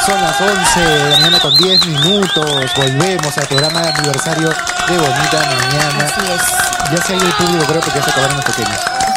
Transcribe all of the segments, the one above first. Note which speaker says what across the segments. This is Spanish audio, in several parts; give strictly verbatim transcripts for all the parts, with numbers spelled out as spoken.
Speaker 1: Son las once de la mañana con diez minutos. Volvemos al programa de aniversario de Bonita Mañana.
Speaker 2: Así es.
Speaker 1: Ya se ha ido el público, creo, porque ya se acabaron los pequeños.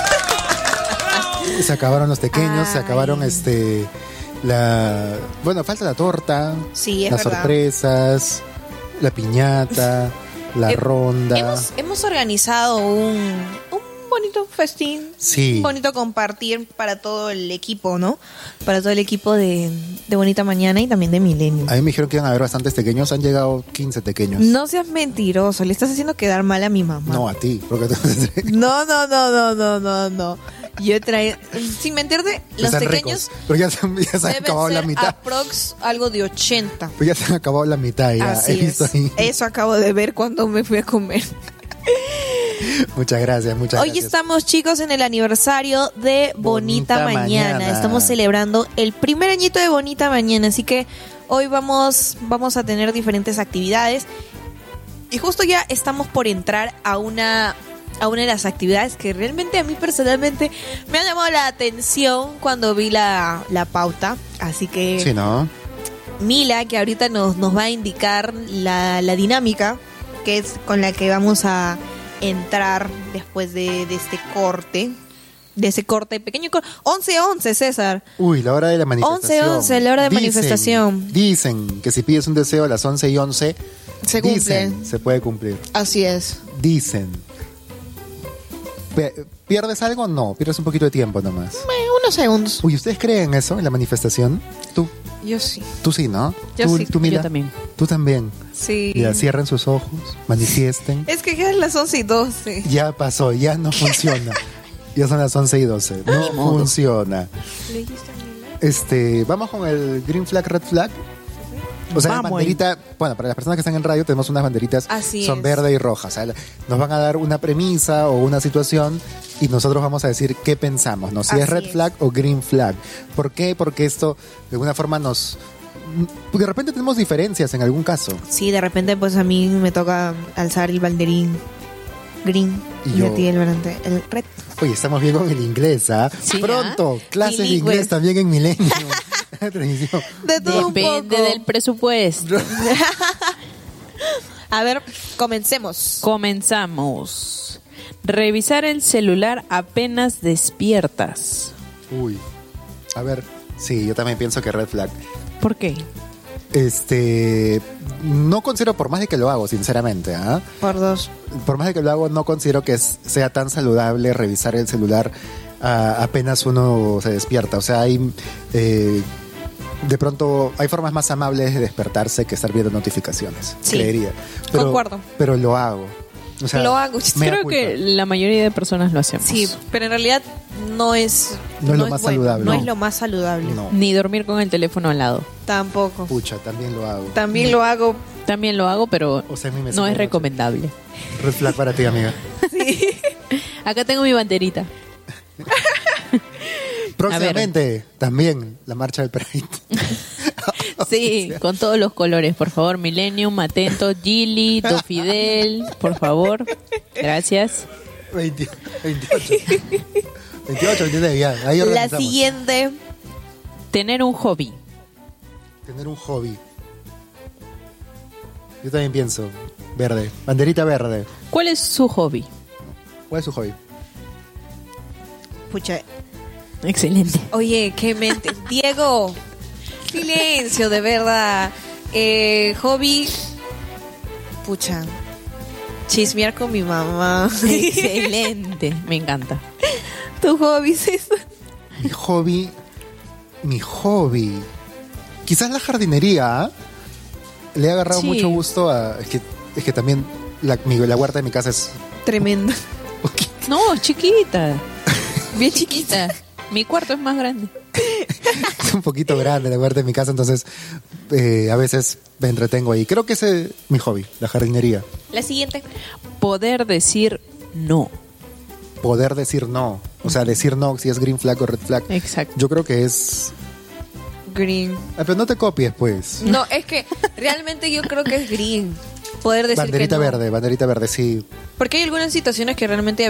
Speaker 1: Se acabaron los pequeños,
Speaker 2: Ay.
Speaker 1: se acabaron este la bueno, falta la torta,
Speaker 2: Sí, es
Speaker 1: las
Speaker 2: verdad.
Speaker 1: sorpresas, la piñata, la
Speaker 2: He-
Speaker 1: ronda.
Speaker 2: Hemos, hemos organizado un, un bonito festín.
Speaker 1: Sí.
Speaker 2: Un bonito compartir para todo el equipo, ¿no? Para todo el equipo de, de Bonita Mañana y también de Milenio.
Speaker 1: A mí me dijeron que iban a haber bastantes pequeños, han llegado quince pequeños.
Speaker 2: No seas mentiroso, le estás haciendo quedar mal a mi mamá.
Speaker 1: No, a ti, porque tú-
Speaker 2: No, no, no, no, no, no, no. Yo traía, sin mentirte, los
Speaker 1: están
Speaker 2: pequeños
Speaker 1: ricos, pero ya se, han- ya se han
Speaker 2: deben
Speaker 1: acabado la
Speaker 2: ser
Speaker 1: mitad.
Speaker 2: aprox algo de ochenta.
Speaker 1: Pues ya se han acabado la mitad ya.
Speaker 2: Así
Speaker 1: He visto
Speaker 2: es.
Speaker 1: ahí.
Speaker 2: Eso acabo de ver cuando me fui a comer.
Speaker 1: Muchas gracias, muchas
Speaker 2: Hoy
Speaker 1: gracias.
Speaker 2: estamos, chicos, en el aniversario de Bonita,
Speaker 1: Bonita
Speaker 2: Mañana.
Speaker 1: Mañana.
Speaker 2: Estamos celebrando el primer añito de Bonita Mañana, así que hoy vamos, vamos a tener diferentes actividades. Y justo ya estamos por entrar a una, a una de las actividades que realmente a mí personalmente me ha llamado la atención cuando vi la, la pauta. Así que
Speaker 1: Sí, ¿no?
Speaker 2: Mila, que ahorita nos, nos va a indicar la, la dinámica que es con la que vamos a entrar después de, de este corte, de ese corte pequeño. cor- once once, César.
Speaker 1: Uy, la hora de la manifestación.
Speaker 2: once once, la hora de
Speaker 1: Dicen-
Speaker 2: manifestación.
Speaker 1: Dicen que si pides un deseo a las once y once,
Speaker 2: Se cumple.
Speaker 1: dicen, se puede cumplir.
Speaker 2: Así es.
Speaker 1: Dicen. Pe- ¿Pierdes algo? No, pierdes un poquito de tiempo nomás.
Speaker 2: Eh, unos segundos.
Speaker 1: Uy, ¿ustedes creen eso en la manifestación? Tú,
Speaker 2: Yo sí.
Speaker 1: tú sí, ¿no?
Speaker 2: Yo
Speaker 1: ¿Tú,
Speaker 2: sí.
Speaker 1: tú, Mila?
Speaker 3: Yo también.
Speaker 1: Tú también.
Speaker 2: Sí.
Speaker 1: Ya, cierren sus ojos, manifiesten.
Speaker 2: Es que quedan las once y doce.
Speaker 1: Ya pasó, ya no funciona. Ya son las once y doce. No
Speaker 3: Ni modo.
Speaker 1: funciona.
Speaker 2: ¿Le dijiste a Mila?
Speaker 1: Este, vamos con el green flag, red flag. O sea, la
Speaker 3: Vamos
Speaker 1: banderita, bueno, para las personas que están en radio tenemos unas banderitas,
Speaker 2: Así
Speaker 1: son
Speaker 2: es.
Speaker 1: verde y roja. O sea, nos van a dar una premisa o una situación y nosotros vamos a decir qué pensamos, ¿no? Si es
Speaker 2: Así
Speaker 1: red
Speaker 2: es.
Speaker 1: flag o green flag. ¿Por qué? Porque esto de alguna forma nos... Porque de repente tenemos diferencias en algún caso.
Speaker 2: Sí, de repente pues a mí me toca alzar el banderín green
Speaker 1: Y
Speaker 2: y,
Speaker 1: yo-
Speaker 2: a ti el, bandere- el red.
Speaker 1: Oye, estamos bien con el inglés, ¿ah?
Speaker 3: Sí,
Speaker 1: Pronto, clases de
Speaker 2: Bilingües.
Speaker 1: inglés también en Milenio. Transmisión.
Speaker 2: De todo un
Speaker 3: Depende
Speaker 2: poco.
Speaker 3: del presupuesto.
Speaker 2: A ver, comencemos.
Speaker 3: Comenzamos. Revisar el celular apenas despiertas.
Speaker 1: Uy, a ver, sí, yo también pienso que red flag.
Speaker 3: ¿Por qué?
Speaker 1: Este, no considero, por más de que lo hago, sinceramente, ¿ah?
Speaker 2: Por dos.
Speaker 1: Por más de que lo hago, no considero que es- sea tan saludable revisar el celular ah, apenas uno se despierta. O sea, hay, eh, de pronto, hay formas más amables de despertarse que estar viendo notificaciones,
Speaker 2: Sí,
Speaker 1: creería. Pero,
Speaker 2: concuerdo.
Speaker 1: Pero lo hago. O sea,
Speaker 2: Lo hago.
Speaker 1: mea
Speaker 3: Creo
Speaker 1: culpa.
Speaker 3: que la mayoría de personas lo hacemos.
Speaker 2: Sí, pero en realidad no es
Speaker 1: No es lo más
Speaker 2: bueno,
Speaker 1: saludable.
Speaker 2: No,
Speaker 1: No.
Speaker 2: es lo más saludable.
Speaker 1: No,
Speaker 3: Ni dormir con el teléfono al lado.
Speaker 2: Tampoco.
Speaker 1: pucha, también lo hago.
Speaker 2: También lo hago.
Speaker 3: También lo hago, pero
Speaker 1: O sea, a mí me
Speaker 3: no
Speaker 1: sirve
Speaker 3: es
Speaker 1: mucho.
Speaker 3: recomendable.
Speaker 1: Red flag para ti, amiga.
Speaker 3: Acá tengo mi banderita.
Speaker 1: Próximamente, también, la marcha del Pride.
Speaker 3: Sí, con todos los colores, por favor. Millennium, Atento, Gili, Do Fidel, por favor. Gracias.
Speaker 1: veinte, veintiocho. veintiocho, veintiocho, ya. Ahí
Speaker 2: La
Speaker 1: organizamos.
Speaker 2: siguiente.
Speaker 3: Tener un hobby.
Speaker 1: Tener un hobby. Yo también pienso. Verde. Banderita verde.
Speaker 3: ¿Cuál es su hobby?
Speaker 1: ¿Cuál es su hobby?
Speaker 2: Pucha.
Speaker 3: Excelente.
Speaker 2: Oye, qué mente. Diego. Silencio, de verdad. Eh, hobby. Pucha. Chismear con mi mamá.
Speaker 3: Excelente. Me encanta.
Speaker 2: Tu hobby es eso.
Speaker 1: Mi hobby. Mi hobby. Quizás la jardinería. ¿ah? Le he agarrado
Speaker 3: Sí.
Speaker 1: mucho gusto a. Es que, es que también la, mi- la huerta de mi casa es.
Speaker 2: Tremendo.
Speaker 3: No, chiquita. Bien chiquita. Mi cuarto es más grande.
Speaker 1: Es un poquito grande la huerta de mi casa, entonces eh, a veces me entretengo ahí. Creo que ese es mi hobby, la jardinería.
Speaker 2: La siguiente.
Speaker 3: Poder decir no.
Speaker 1: Poder decir no. O sea, decir no si es green flag o red flag.
Speaker 3: Exacto.
Speaker 1: Yo creo que es...
Speaker 2: Green.
Speaker 1: Ah, pero no te copies, pues.
Speaker 2: No, es que realmente yo creo que es green. Poder decir
Speaker 1: Banderita
Speaker 2: que no.
Speaker 1: verde, banderita verde, sí.
Speaker 2: Porque hay algunas situaciones que realmente